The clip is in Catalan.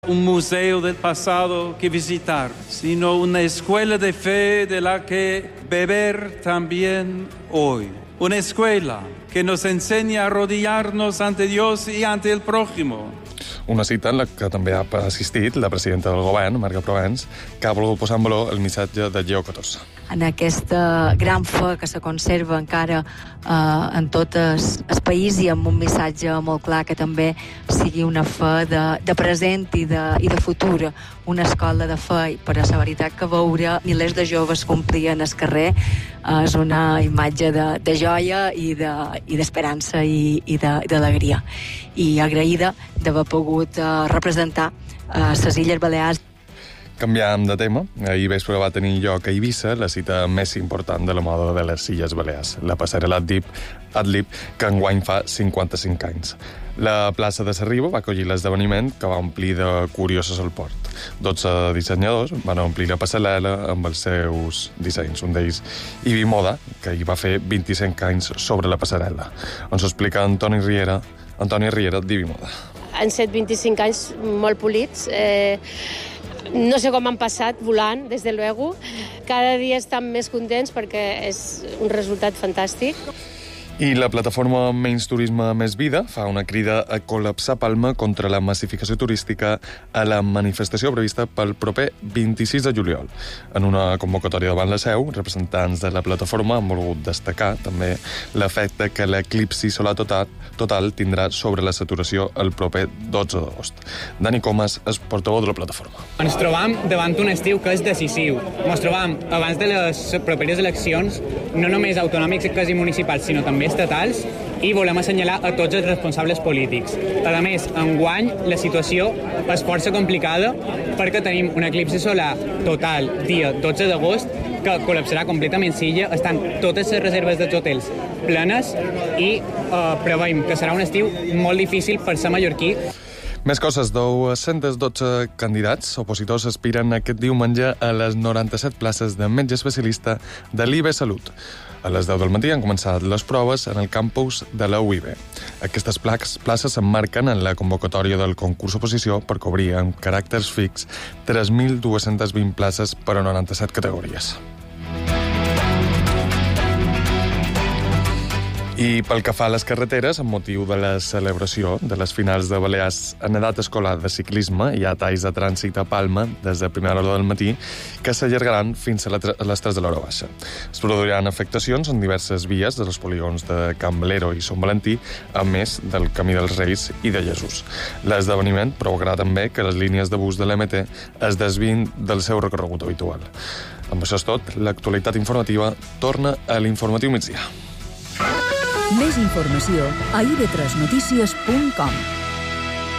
un museo del pasado que visitar, sino una escuela de fe de la que beber también hoy. Una escuela que nos enseña a arrodillarnos ante Dios y ante el prójimo. Una cita en la que també ha assistit la presidenta del govern, Marga Provence, que ha volgut posar en valor el missatge de Lleó XIV. En aquesta gran fe que se conserva encara en tot el país i amb un missatge molt clar que també sigui una fe de present i de futur, una escola de fe, però la veritat que veure milers de joves complien el carrer és una imatge de joia i d'esperança i d'alegria. I agraïda d'haver pogut representar les Illes Balears. Canviam de tema. Ahir vespre va tenir lloc a Eivissa la cita més important de la moda de les Illes Balears, la passarel·la Adlib, que enguany fa 55 anys. La plaça de Sarriba va acollir l'esdeveniment que va omplir de curioses el port. 12 dissenyadors van omplir la passarel·la amb els seus dissenys. Un d'ells, Ibi Moda, que hi va fer 25 anys sobre la passarel·la. On s'explica Antoni Riera d'Ibi Moda. Han set 25 anys molt polits. No sé com han passat, volant, des de luego. Cada dia estan més contents perquè és un resultat fantàstic. I la plataforma Menys Turisme Més Vida fa una crida a col·lapsar Palma contra la massificació turística a la manifestació prevista pel proper 26 de juliol. En una convocatòria davant la Seu, representants de la plataforma han volgut destacar també l'efecte que l'eclipsi solar total tindrà sobre la saturació el proper 12 d'agost. Dani Comas és portaveu de la plataforma. Ens trobam davant un estiu que és decisiu. Ens trobam abans de les properes eleccions, no només autonòmics i municipals, sinó també estatals, i volem assenyalar a tots els responsables polítics. A més, enguany la situació és força complicada perquè tenim un eclipsi solar total dia 12 d'agost que col·lapsarà completament Silla, estan totes les reserves dels hotels plenes i preveiem que serà un estiu molt difícil per ser mallorquí. Més coses, 212 candidats opositors aspiren aquest diumenge a les 97 places de metge especialista de l'IB Salut. A les 10 del matí han començat les proves en el campus de la UIB. Aquestes places s'emmarquen en la convocatòria del concurs oposició per cobrir amb caràcters fix 3.220 places per a 97 categories. I pel que fa a les carreteres, amb motiu de la celebració de les finals de Balears en edat escolar de ciclisme, hi ha talls de trànsit a Palma des de primera hora del matí que s'allargaran fins a les 3 de l'hora baixa. Es produiran afectacions en diverses vies dels polígons de Can Valero i Sant Valentí, a més del Camí dels Reis i de Jesús. L'esdeveniment provocarà també que les línies de bus de l'MT es desviïn del seu recorregut habitual. Amb això és tot, l'actualitat informativa torna a l'Informatiu Migdia. Més informació a ib3notícies.com.